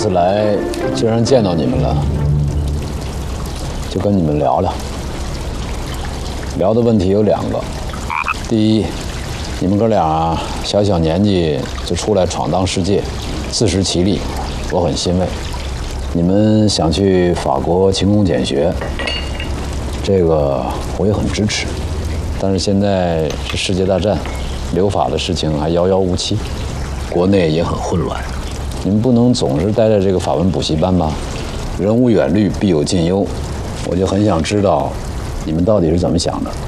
次来，既然见到你们了，就跟你们聊聊。聊的问题有2个。第一，你们哥俩小年纪就出来闯荡世界，自食其力，我很欣慰。你们想去法国勤工俭学，这个我也很支持。但是现在是世界大战，留法的事情还遥遥无期，国内也很混乱。你们不能总是待在这个法文补习班吧？人无远虑，必有近忧。我就很想知道，你们到底是怎么想的？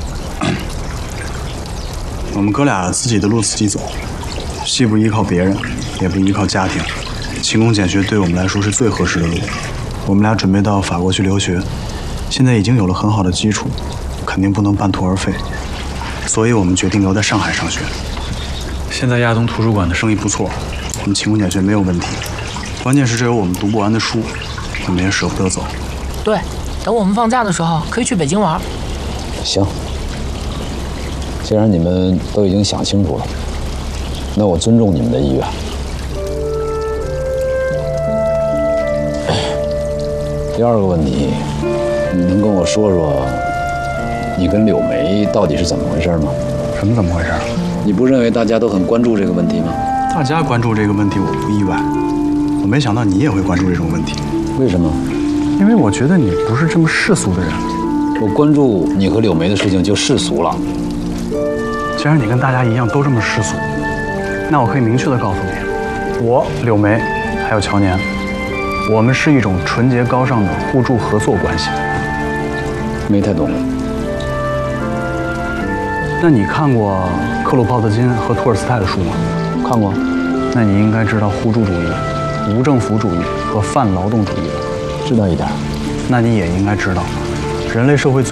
我们哥俩自己的路自己走，既不依靠别人，也不依靠家庭。勤工俭学对我们来说是最合适的路。我们俩准备到法国去留学，现在已经有了很好的基础，肯定不能半途而废。所以我们决定留在上海上学。现在亚东图书馆的生意不错，我们勤工俭学没有问题。关键是这有我们读不完的书，我们也舍不得走。 对，等我们放假的时候可以去北京玩。 行，既然你们都已经想清楚了，那我尊重你们的意愿。第2个问题，你能跟我说说，你跟柳梅到底是怎么回事吗？ 什么怎么回事？ 你不认为大家都很关注这个问题吗？ 大家关注这个问题，我不意外。我没想到你也会关注这种问题。 为什么？ 因为我觉得你不是这么世俗的人。 我关注你和柳梅的事情就世俗了。 既然你跟大家一样都这么世俗，那我可以明确的告诉你，我柳梅还有乔年，我们是一种纯洁高尚的互助合作关系。 没太懂。 那你看过克鲁鲍特金和托尔斯泰的书吗？ 看过。 那你应该知道互助主义、无政府主义和泛劳动主义了。 知道一点。 那你也应该知道，人类社会